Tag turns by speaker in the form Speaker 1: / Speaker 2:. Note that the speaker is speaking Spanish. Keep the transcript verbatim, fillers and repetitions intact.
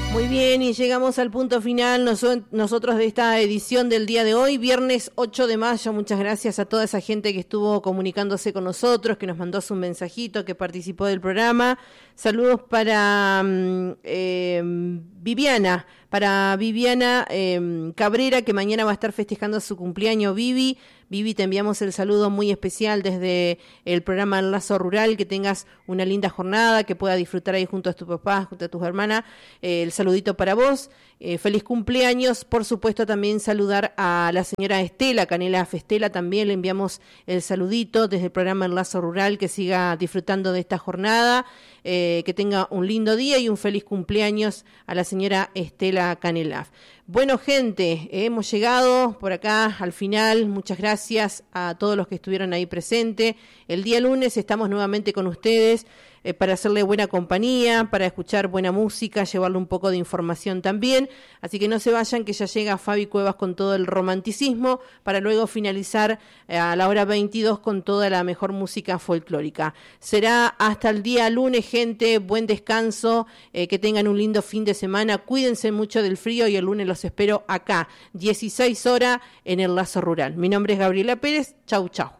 Speaker 1: Muy bien, y llegamos al punto final nos, nosotros de esta edición del día de hoy, viernes ocho de mayo. Muchas gracias a toda esa gente que estuvo comunicándose con nosotros, que nos mandó su mensajito, que participó del programa. Saludos para eh, Viviana, para Viviana eh, Cabrera, que mañana va a estar festejando su cumpleaños. Vivi, Vivi, te enviamos el saludo muy especial desde el programa El Lazo Rural. Que tengas una linda jornada, que puedas disfrutar ahí junto a tus papás, junto a tus hermanas. Eh, el saludito para vos, eh, feliz cumpleaños. Por supuesto también saludar a la señora Estela Canelaf. Estela, también le enviamos el saludito desde el programa El Lazo Rural, que siga disfrutando de esta jornada, eh, que tenga un lindo día y un feliz cumpleaños a la señora Estela Canelaf. Bueno, gente, eh, hemos llegado por acá al final. Muchas gracias a todos los que estuvieron ahí presentes. El día lunes estamos nuevamente con ustedes eh, para hacerle buena compañía, para escuchar buena música, llevarle un poco de información también. Así que no se vayan, que ya llega Fabi Cuevas con todo el romanticismo, para luego finalizar eh, a la hora veintidós con toda la mejor música folclórica. Será hasta el día lunes, gente. Buen descanso, eh, que tengan un lindo fin de semana. Cuídense mucho del frío y el lunes los espero acá, dieciséis horas, en el Lazo Rural. Mi nombre es Gabriela Pérez. Chau, chau.